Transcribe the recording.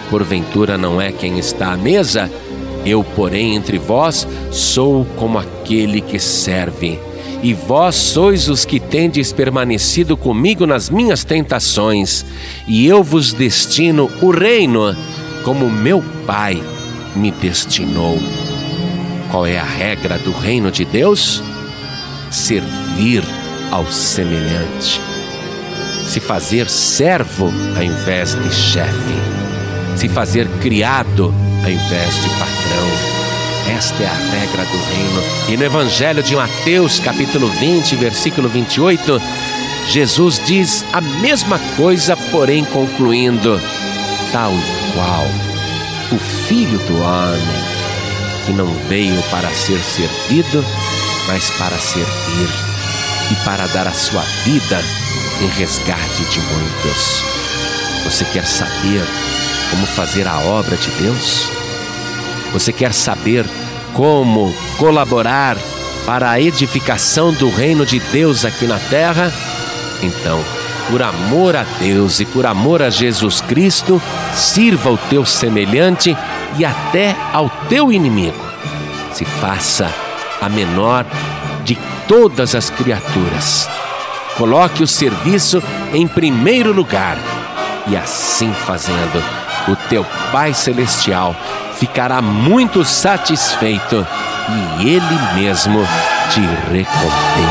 porventura não é quem está à mesa? Eu, porém, entre vós, sou como aquele que serve. E vós sois os que tendes permanecido comigo nas minhas tentações, e eu vos destino o reino, como meu Pai me destinou. Qual é a regra do reino de Deus? Servir ao semelhante. Se fazer servo ao invés de chefe. Se fazer criado ao invés de patrão. Esta é a regra do reino. E no Evangelho de Mateus, capítulo 20, versículo 28, Jesus diz a mesma coisa, porém concluindo: tal qual o Filho do Homem, que não veio para ser servido, mas para servir e para dar a sua vida em resgate de muitos. Você quer saber como fazer a obra de Deus? Você quer saber como colaborar para a edificação do reino de Deus aqui na terra? Então, por amor a Deus e por amor a Jesus Cristo, sirva ao teu semelhante e até ao teu inimigo. Se faça a menor de todas as criaturas. Coloque o serviço em primeiro lugar e assim fazendo, o teu Pai Celestial ficará muito satisfeito e Ele mesmo te recompensa.